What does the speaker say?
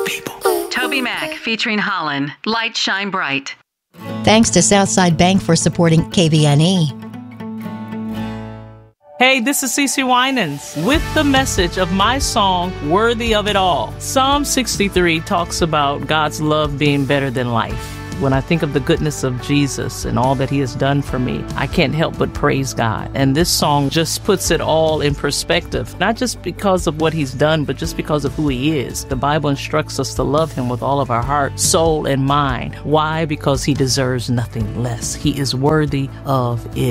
people. Toby Mac featuring Holland, Light Shine Bright. Thanks to Southside Bank for supporting KVNE. Hey, this is CeCe Winans with the message of my song, Worthy of It All. Psalm 63 talks about God's love being better than life. When I think of the goodness of Jesus and all that he has done for me, I can't help but praise God. And this song just puts it all in perspective, not just because of what he's done, but just because of who he is. The Bible instructs us to love him with all of our heart, soul, and mind. Why? Because he deserves nothing less. He is worthy of it.